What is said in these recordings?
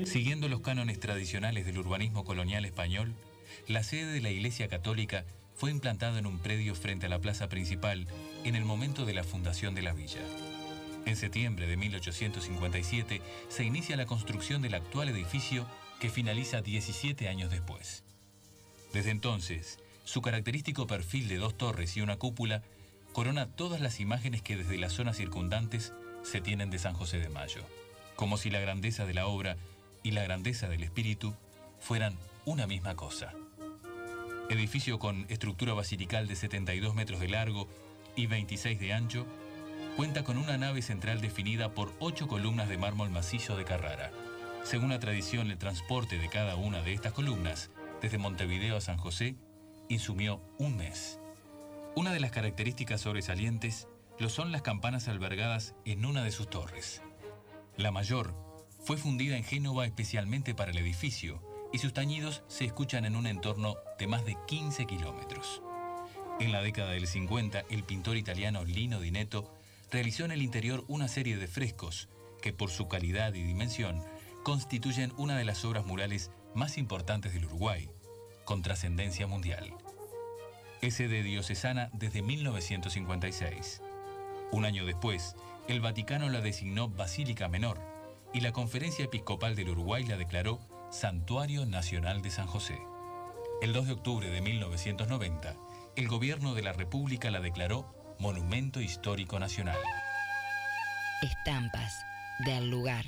Siguiendo los cánones tradicionales del urbanismo colonial español, la sede de la Iglesia Católica fue implantada en un predio frente a la plaza principal en el momento de la fundación de la villa. En septiembre de 1857 se inicia la construcción del actual edificio que finaliza 17 años después. Desde entonces, su característico perfil de 2 torres y una cúpula corona todas las imágenes que desde las zonas circundantes se tienen de San José de Mayo, como si la grandeza de la obra y la grandeza del espíritu fueran una misma cosa. Edificio con estructura basilical de 72 metros de largo y 26 de ancho, cuenta con una nave central definida por 8 columnas de mármol macizo de Carrara. Según la tradición, el transporte de cada una de estas columnas, desde Montevideo a San José, insumió un mes. Una de las características sobresalientes lo son las campanas albergadas en una de sus torres. La mayor fue fundida en Génova especialmente para el edificio y sus tañidos se escuchan en un entorno de más de 15 kilómetros. En la década del 50, el pintor italiano Lino Di Netto realizó en el interior una serie de frescos que, por su calidad y dimensión, constituyen una de las obras murales más importantes del Uruguay, con trascendencia mundial. Es sede diocesana desde 1956. Un año después, el Vaticano la designó Basílica Menor y la Conferencia Episcopal del Uruguay la declaró Santuario Nacional de San José. El 2 de octubre de 1990, el gobierno de la República la declaró Monumento Histórico Nacional. Estampas del lugar.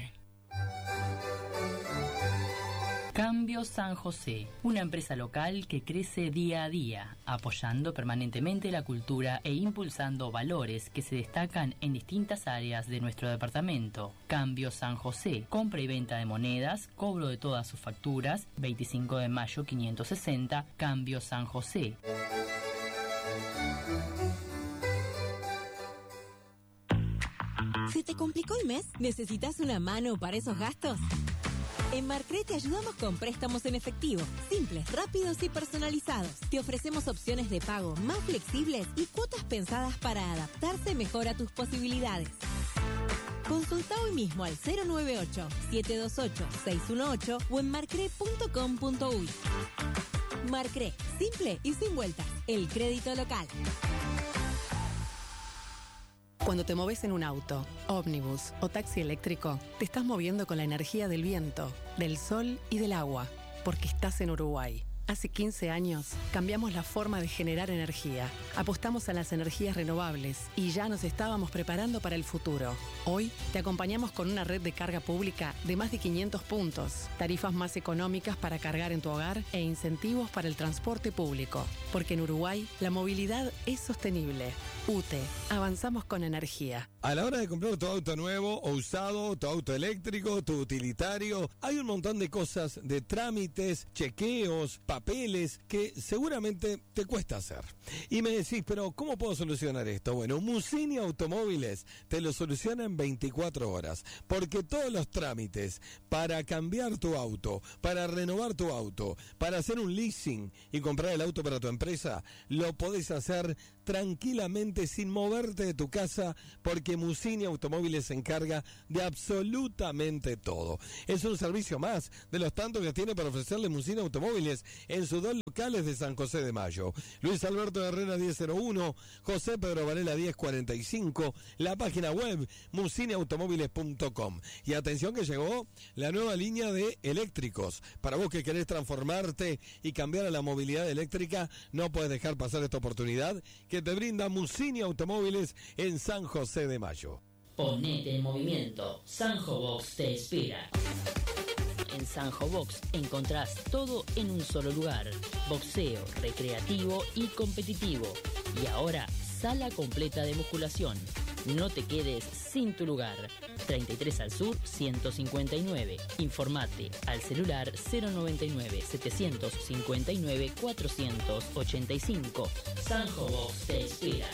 Cambio San José, una empresa local que crece día a día, apoyando permanentemente la cultura e impulsando valores que se destacan en distintas áreas de nuestro departamento. Cambio San José, compra y venta de monedas, cobro de todas sus facturas, 25 de mayo 560, Cambio San José. ¿Se te complicó el mes? ¿Necesitas una mano para esos gastos? En Marcre te ayudamos con préstamos en efectivo, simples, rápidos y personalizados. Te ofrecemos opciones de pago más flexibles y cuotas pensadas para adaptarse mejor a tus posibilidades. Consulta hoy mismo al 098-728-618 o en marcre.com.uy. Marcre, simple y sin vueltas, el crédito local. Cuando te moves en un auto, ómnibus o taxi eléctrico, te estás moviendo con la energía del viento, del sol y del agua, porque estás en Uruguay. Hace 15 años cambiamos la forma de generar energía, apostamos a las energías renovables y ya nos estábamos preparando para el futuro. Hoy te acompañamos con una red de carga pública de más de 500 puntos, tarifas más económicas para cargar en tu hogar e incentivos para el transporte público. Porque en Uruguay la movilidad es sostenible. UTE, avanzamos con energía. A la hora de comprar tu auto nuevo o usado, tu auto eléctrico, tu utilitario, hay un montón de cosas, de trámites, chequeos, papeles que seguramente te cuesta hacer. Y me decís, pero ¿cómo puedo solucionar esto? Bueno, Musini Automóviles te lo soluciona en 24 horas, porque todos los trámites para cambiar tu auto, para renovar tu auto, para hacer un leasing y comprar el auto para tu empresa, lo podés hacer tranquilamente sin moverte de tu casa, porque Musini Automóviles se encarga de absolutamente todo. Es un servicio más de los tantos que tiene para ofrecerle Musini Automóviles en sus 2 locales de San José de Mayo. Luis Alberto Herrera 1001, José Pedro Varela 1045, la página web musiniautomóviles.com. Y atención que llegó la nueva línea de eléctricos. Para vos que querés transformarte y cambiar a la movilidad eléctrica, no puedes dejar pasar esta oportunidad que te brinda Musini Automóviles en San José de Mayo. Ponete en movimiento. Sanjo Box te espera. En Sanjo Box encontrás todo en un solo lugar. Boxeo, recreativo y competitivo. Y ahora, sala completa de musculación. No te quedes sin tu lugar. 33 al sur, 159. Informate al celular 099-759-485. Sanjo Box te espera.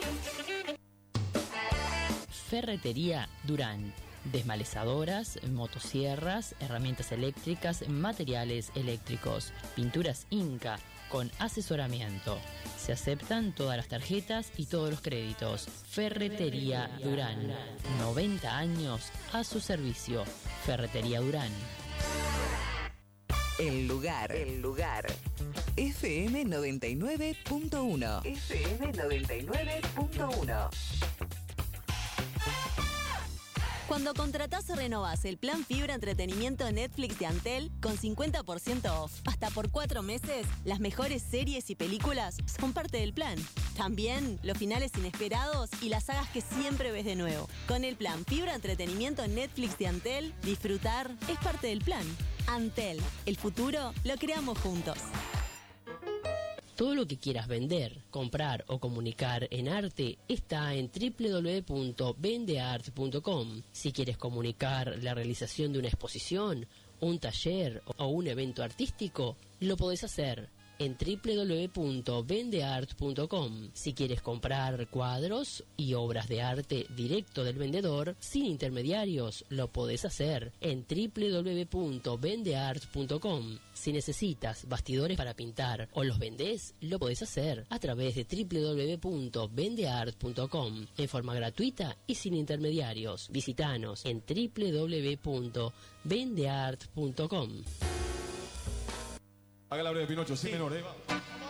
Ferretería Durán. Desmalezadoras, motosierras, herramientas eléctricas, materiales eléctricos, pinturas Inca con asesoramiento. Se aceptan todas las tarjetas y todos los créditos. Ferretería Durán. 90 años a su servicio. Ferretería Durán. El lugar. FM 99.1. FM 99.1. Cuando contratás o renovás el plan Fibra Entretenimiento Netflix de Antel con 50% off, hasta por 4 meses, las mejores series y películas son parte del plan. También los finales inesperados y las sagas que siempre ves de nuevo. Con el plan Fibra Entretenimiento Netflix de Antel, disfrutar es parte del plan. Antel, el futuro lo creamos juntos. Todo lo que quieras vender, comprar o comunicar en arte está en www.vendeart.com. Si quieres comunicar la realización de una exposición, un taller o un evento artístico, lo podés hacer en www.vendeart.com. Si quieres comprar cuadros y obras de arte directo del vendedor, sin intermediarios, lo podés hacer en www.vendeart.com. Si necesitas bastidores para pintar o los vendés, lo podés hacer a través de www.vendeart.com en forma gratuita y sin intermediarios. Visítanos en www.vendeart.com. Haga la breve, Pinocho, sin menor, ¿eh?